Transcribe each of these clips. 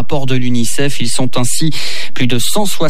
rapport de l'UNICEF. Ils sont ainsi plus de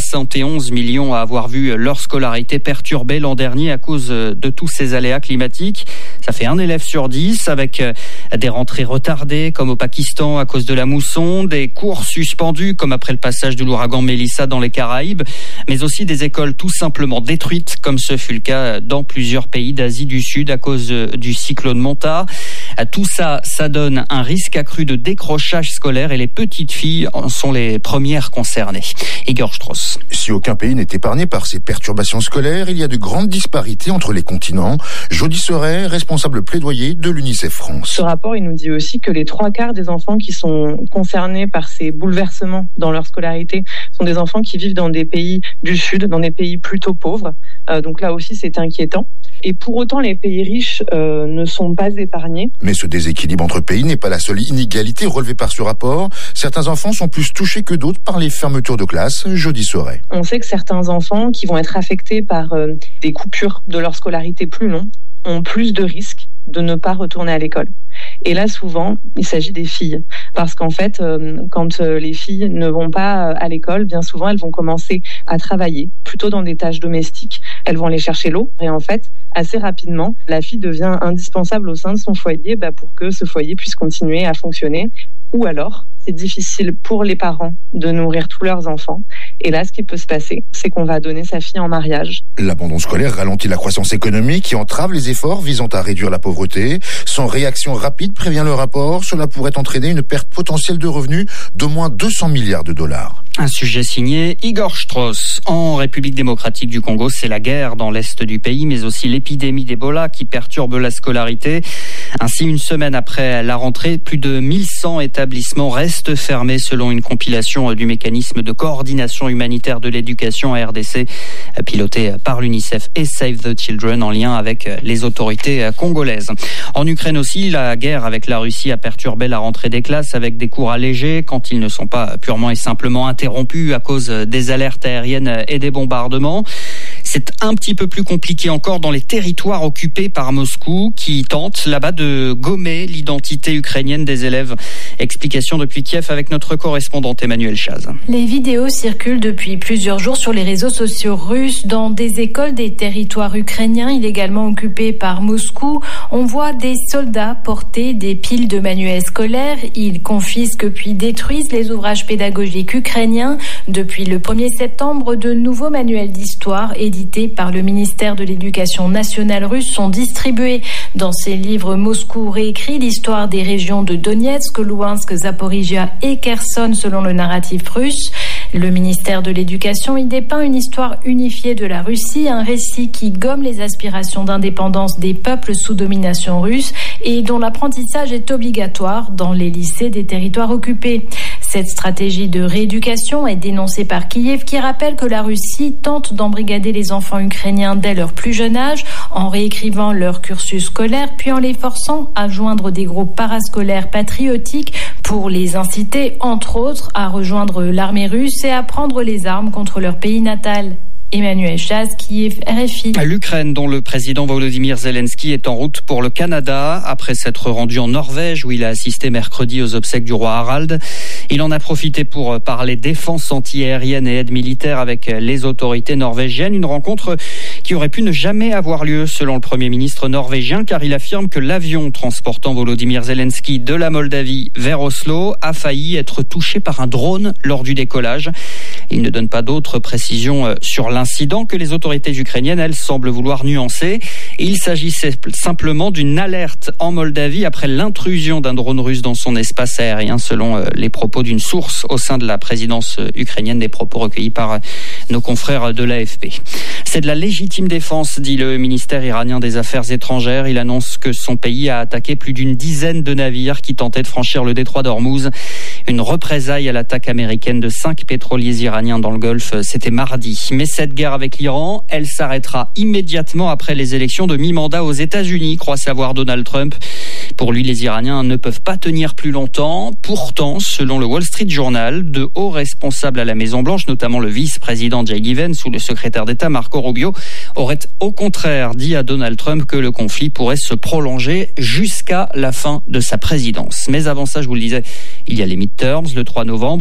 171 millions à avoir vu leur scolarité perturbée l'an dernier à cause de tous ces aléas climatiques. Ça fait un élève sur 10 avec des rentrées retardées comme au Pakistan à cause de la mousson, des cours suspendus comme après le passage de l'ouragan Mélissa dans les Caraïbes, mais aussi des écoles tout simplement détruites comme ce fut le cas dans plusieurs pays d'Asie du Sud à cause du cyclone Manta. Tout ça donne un risque accru de décrochage scolaire et les petites filles en sont les premières concernées. Igor Strauss. Si aucun pays n'est épargné par ces perturbations scolaires, il y a de grandes disparités entre les continents. Jody Serret, responsable plaidoyer de l'UNICEF France. Ce rapport, il nous dit aussi que les 3/4 des enfants qui sont concernés par ces bouleversements dans leur scolarité sont des enfants qui vivent dans des pays du Sud, dans des pays plutôt pauvres. Donc là aussi, c'est inquiétant. Et pour autant, les pays riches ne sont pas épargnés. Mais ce déséquilibre entre pays n'est pas la seule inégalité relevée par ce rapport. Certains enfants sont plus touchés que d'autres par les fermetures de classe. Jody Serret. On sait que certains enfants qui vont être affectés par des coupures de leur scolarité plus longues ont plus de risques de ne pas retourner à l'école. Et là, souvent, il s'agit des filles. Parce qu'en fait, quand les filles ne vont pas à l'école, bien souvent, elles vont commencer à travailler, plutôt dans des tâches domestiques. Elles vont aller chercher l'eau. Et en fait, assez rapidement, la fille devient indispensable au sein de son foyer pour que ce foyer puisse continuer à fonctionner. Ou alors, c'est difficile pour les parents de nourrir tous leurs enfants. Et là, ce qui peut se passer, c'est qu'on va donner sa fille en mariage. L'abandon scolaire ralentit la croissance économique et entrave les efforts visant à réduire la pauvreté. Sans réaction rapide, prévient le rapport, cela pourrait entraîner une perte potentielle de revenus d'au moins 200 milliards de dollars. Un sujet signé Igor Strauss. En République démocratique du Congo, c'est la guerre dans l'est du pays, mais aussi l'épidémie d'Ebola qui perturbe la scolarité. Ainsi, une semaine après la rentrée, plus de 1100 établissements restent fermés selon une compilation du mécanisme de coordination humanitaire de l'éducation à RDC, piloté par l'UNICEF et Save the Children en lien avec les autorités congolaises. En Ukraine aussi, la guerre avec la Russie a perturbé la rentrée des classes avec des cours allégés quand ils ne sont pas purement et simplement interrompus à cause des alertes aériennes et des bombardements. C'est un petit peu plus compliqué encore dans les territoires occupés par Moscou qui tente là-bas de gommer l'identité ukrainienne des élèves. Explication depuis Kiev avec notre correspondante Emmanuel Chaz. Les vidéos circulent depuis plusieurs jours sur les réseaux sociaux russes dans des écoles des territoires ukrainiens illégalement occupés par Moscou. On voit des soldats porter des piles de manuels scolaires. Ils confisquent puis détruisent les ouvrages pédagogiques ukrainiens. Depuis le 1er septembre, de nouveaux manuels d'histoire édités par le ministère de l'Éducation nationale russe sont distribués. Dans ces livres, Moscou réécrit l'histoire des régions de Donetsk, Louhansk, Zaporizhia et Kherson selon le narratif russe. Le ministère de l'Éducation y dépeint une histoire unifiée de la Russie, un récit qui gomme les aspirations d'indépendance des peuples sous domination russe et dont l'apprentissage est obligatoire dans les lycées des territoires occupés. Cette stratégie de rééducation est dénoncée par Kiev qui rappelle que la Russie tente d'embrigader les enfants ukrainiens dès leur plus jeune âge en réécrivant leur cursus scolaire puis en les forçant à joindre des groupes parascolaires patriotiques pour les inciter, entre autres, à rejoindre l'armée russe et à prendre les armes contre leur pays natal. Emmanuel Chaz, Kiev, RFI. L'Ukraine, dont le président Volodymyr Zelensky est en route pour le Canada, après s'être rendu en Norvège, où il a assisté mercredi aux obsèques du roi Harald. Il en a profité pour parler défense antiaérienne et aide militaire avec les autorités norvégiennes. Une rencontre qui aurait pu ne jamais avoir lieu, selon le Premier ministre norvégien, car il affirme que l'avion transportant Volodymyr Zelensky de la Moldavie vers Oslo a failli être touché par un drone lors du décollage. Il ne donne pas d'autres précisions sur l'incident que les autorités ukrainiennes, elles, semblent vouloir nuancer. Il s'agissait simplement d'une alerte en Moldavie après l'intrusion d'un drone russe dans son espace aérien, selon les propos d'une source au sein de la présidence ukrainienne, des propos recueillis par nos confrères de l'AFP. C'est de la légitime défense, dit le ministère iranien des Affaires étrangères. Il annonce que son pays a attaqué plus d'une dizaine de navires qui tentaient de franchir le détroit d'Ormuz. Une représaille à l'attaque américaine de 5 pétroliers iraniens dans le Golfe, c'était mardi. Mais cette guerre avec l'Iran, elle s'arrêtera immédiatement après les élections de mi-mandat aux États-Unis, croit savoir Donald Trump. Pour lui, les Iraniens ne peuvent pas tenir plus longtemps. Pourtant, selon le Wall Street Journal, de hauts responsables à la Maison-Blanche, notamment le vice-président J.D. Vance ou le secrétaire d'État Marco Rubio, auraient au contraire dit à Donald Trump que le conflit pourrait se prolonger jusqu'à la fin de sa présidence. Mais avant ça, je vous le disais, il y a les midterms le 3 novembre.